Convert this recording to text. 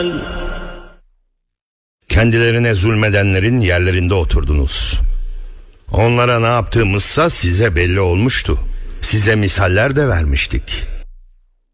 Kendilerine zulmedenlerin yerlerinde oturdunuz. Onlara ne yaptığımızsa size belli olmuştu. Size misaller de vermiştik.